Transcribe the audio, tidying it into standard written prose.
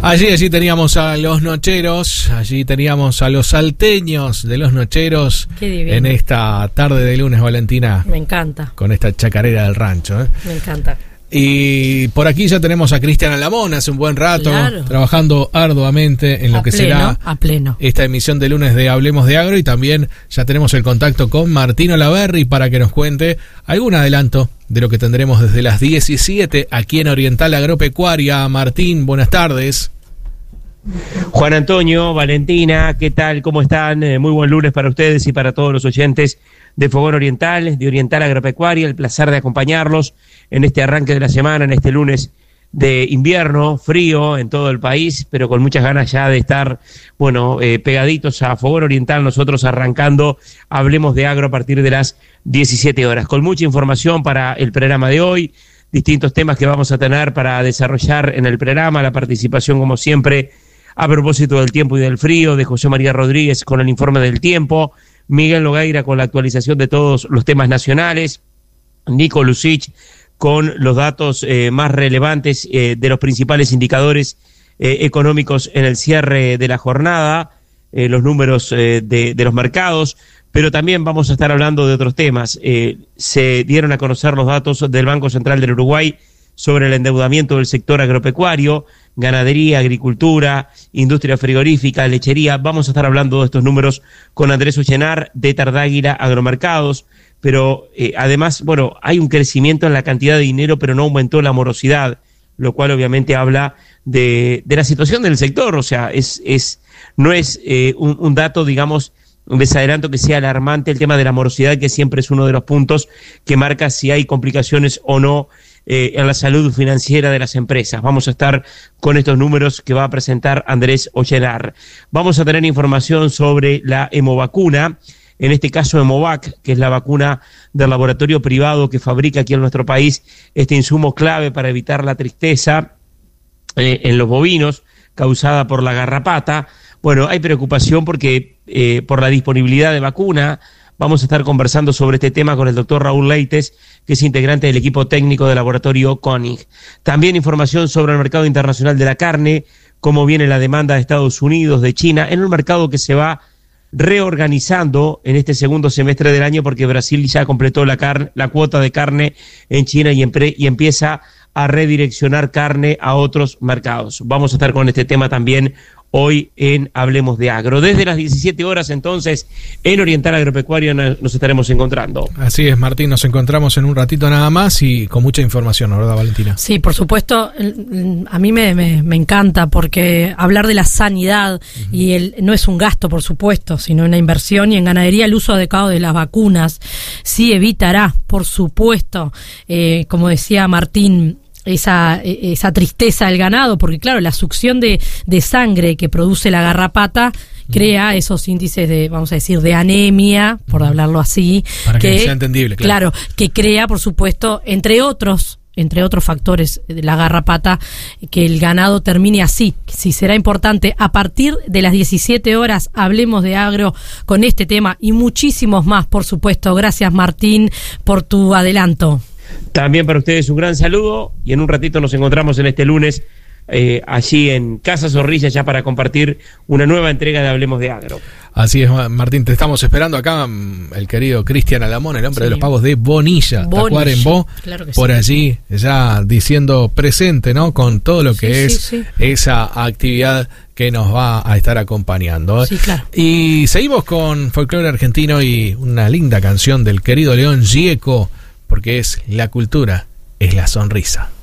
Allí teníamos a los nocheros, allí teníamos a los salteños de los nocheros. Qué divino. En esta tarde de lunes, Valentina. Me encanta. Con esta chacarera del rancho, ¿eh? Me encanta. Y por aquí ya tenemos a Cristian Alamón hace un buen rato, claro, trabajando arduamente en lo que será esta emisión de lunes de Hablemos de Agro, y también ya tenemos el contacto con Martín Olaverri para que nos cuente algún adelanto de lo que tendremos desde las 17 aquí en Oriental Agropecuaria. Martín, buenas tardes. Juan Antonio, Valentina, ¿qué tal? ¿Cómo están? Muy buen lunes para ustedes y para todos los oyentes de Fogón Oriental, de Oriental Agropecuaria. El placer de acompañarlos en este arranque de la semana, en este lunes de invierno, frío en todo el país, pero con muchas ganas ya de estar, pegaditos a Fogón Oriental, nosotros arrancando Hablemos de Agro a partir de las 17 horas, con mucha información para el programa de hoy, distintos temas que vamos a tener para desarrollar en el programa, la participación como siempre a propósito del tiempo y del frío, de José María Rodríguez con el informe del tiempo, Miguel Logueira con la actualización de todos los temas nacionales, Nico Lucich con los datos más relevantes de los principales indicadores económicos en el cierre de la jornada, los números de los mercados, pero también vamos a estar hablando de otros temas. Se dieron a conocer los datos del Banco Central del Uruguay sobre el endeudamiento del sector agropecuario, ganadería, agricultura, industria frigorífica, lechería. Vamos a estar hablando de estos números con Andrés Ullenar de Tardáguila Agromercados, pero además, hay un crecimiento en la cantidad de dinero, pero no aumentó la morosidad, lo cual obviamente habla de la situación del sector. O sea, no es un dato, digamos, les adelanto que sea alarmante el tema de la morosidad, que siempre es uno de los puntos que marca si hay complicaciones o no en la salud financiera de las empresas. Vamos a estar con estos números que va a presentar Andrés Ollenar. Vamos a tener información sobre la hemovacuna, en este caso Hemovac, que es la vacuna del laboratorio privado que fabrica aquí en nuestro país este insumo clave para evitar la tristeza en los bovinos causada por la garrapata. Hay preocupación porque por la disponibilidad de vacuna. Vamos a estar conversando sobre este tema con el doctor Raúl Leites, que es integrante del equipo técnico del laboratorio Koenig. También información sobre el mercado internacional de la carne, cómo viene la demanda de Estados Unidos, de China, en un mercado que se va reorganizando en este segundo semestre del año, porque Brasil ya completó la cuota de carne en China y empieza a redireccionar carne a otros mercados. Vamos a estar con este tema también hoy en Hablemos de Agro. Desde las 17 horas, entonces, en Oriental Agropecuaria nos estaremos encontrando. Así es, Martín, nos encontramos en un ratito nada más y con mucha información, ¿no, verdad, Valentina? Sí, por supuesto. A mí me encanta porque hablar de la sanidad y no es un gasto, por supuesto, sino una inversión, y en ganadería el uso adecuado de las vacunas sí evitará, por supuesto, como decía Martín, esa tristeza del ganado, porque claro, la succión de sangre que produce la garrapata crea esos índices de, vamos a decir, de anemia, por hablarlo así. Para que sea entendible, claro. Que crea, por supuesto, entre otros factores de la garrapata, que el ganado termine así. Sí, será importante. A partir de las 17 horas hablemos de agro con este tema y muchísimos más, por supuesto. Gracias, Martín, por tu adelanto. También para ustedes un gran saludo, y en un ratito nos encontramos en este lunes allí en Casa Zorrilla, ya para compartir una nueva entrega de Hablemos de Agro. Así es, Martín, te estamos esperando acá, el querido Cristian Alamón, el hombre de los pavos de Bonilla, Tacuarembó, claro que por allí ya diciendo presente, ¿no? Con todo lo que esa actividad que nos va a estar acompañando. Sí, claro. Y seguimos con folclore argentino y una linda canción del querido León Gieco, porque es la cultura, es la sonrisa.